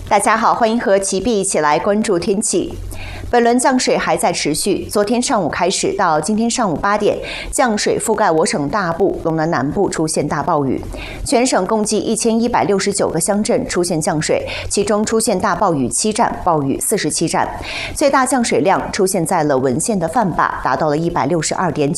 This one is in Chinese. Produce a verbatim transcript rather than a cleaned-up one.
大家好，欢迎和齐碧一起来关注天气。本轮降水还在持续，昨天上午开始到今天上午八点，降水覆盖我省大部、龙南南部出现大暴雨，全省共计一千一百六十九个乡镇出现降水，其中出现大暴雨七站，暴雨四十七站，最大降水量出现在了文县的范坝，达到了一百六十二点九。